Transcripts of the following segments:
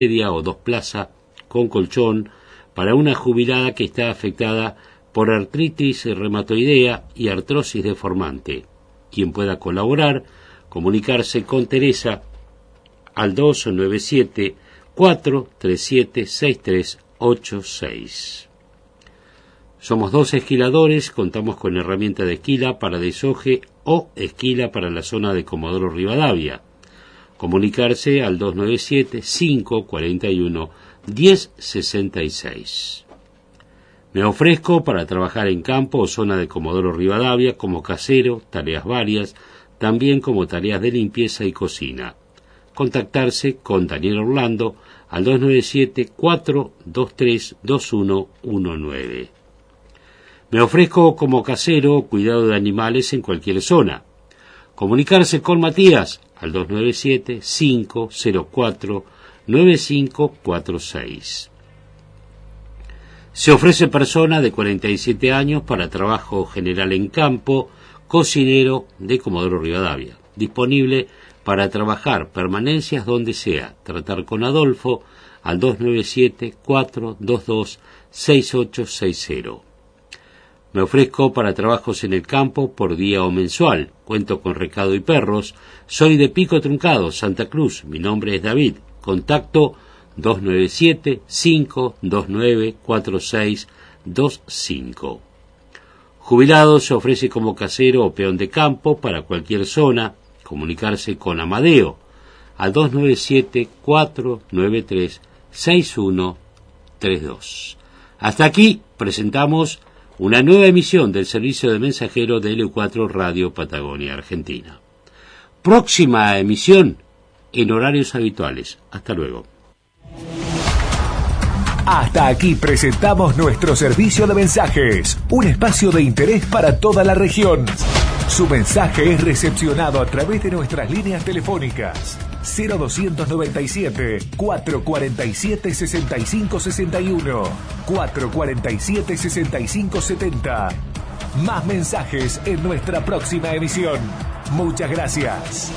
media o 2 plazas con colchón para una jubilada que está afectada por artritis reumatoidea y artrosis deformante. Quien pueda colaborar, comunicarse con Teresa al 297-437-6386. Somos 2 esquiladores, contamos con herramienta de esquila para desoje o esquila para la zona de Comodoro Rivadavia. Comunicarse al 297-541-1066. Me ofrezco para trabajar en campo o zona de Comodoro Rivadavia como casero, tareas varias, también como tareas de limpieza y cocina. Contactarse con Daniel Orlando al 297-423-2119. Me ofrezco como casero, cuidado de animales en cualquier zona. Comunicarse con Matías al 297-504-9546. Se ofrece persona de 47 años para trabajo general en campo, cocinero de Comodoro Rivadavia. Disponible para trabajar permanencias donde sea. Tratar con Adolfo al 297-422-6860. Me ofrezco para trabajos en el campo por día o mensual. Cuento con recado y perros. Soy de Pico Truncado, Santa Cruz. Mi nombre es David. Contacto 297-529-4625. Jubilado se ofrece como casero o peón de campo para cualquier zona. Comunicarse con Amadeo al 297-493-6132. Hasta aquí presentamos una nueva emisión del servicio de mensajero de LU4 Radio Patagonia Argentina. Próxima emisión en horarios habituales. Hasta luego. Hasta aquí presentamos nuestro servicio de mensajes, un espacio de interés para toda la región. Su mensaje es recepcionado a través de nuestras líneas telefónicas 0297-447-6561, 447-6570. Más mensajes en nuestra próxima emisión. Muchas gracias.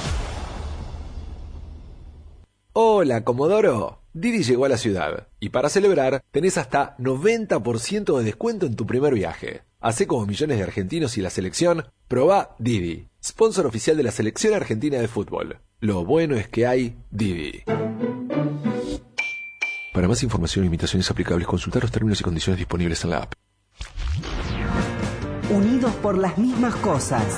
Hola, Comodoro. Didi llegó a la ciudad y para celebrar tenés hasta 90% de descuento en tu primer viaje. Hacé como millones de argentinos y la selección, probá Didi, sponsor oficial de la selección argentina de fútbol. Lo bueno es que hay Didi. Para más información e limitaciones aplicables, consultar los términos y condiciones disponibles en la app. Unidos por las mismas cosas.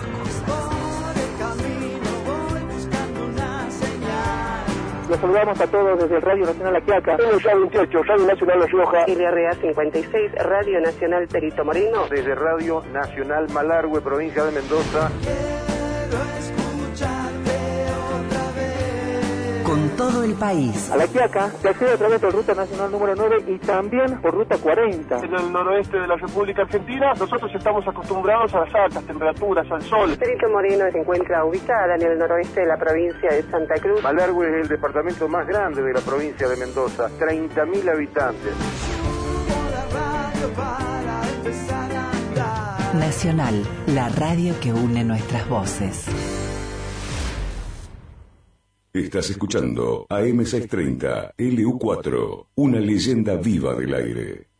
Los saludamos a todos desde Radio Nacional Aquiaca, LUA 28, Radio Nacional La Rioja, LRA 56, Radio Nacional Perito Moreno, desde Radio Nacional Malargüe, provincia de Mendoza. Con todo el país. A La Quiaca se accede a través de Ruta Nacional número 9 y también por Ruta 40. En el noroeste de la República Argentina, nosotros estamos acostumbrados a las altas temperaturas, al sol. Perito Moreno se encuentra ubicada en el noroeste de la provincia de Santa Cruz. Malargüe es el departamento más grande de la provincia de Mendoza, 30.000 habitantes. Nacional, la radio que une nuestras voces. Estás escuchando AM630, LU4, una leyenda viva del aire.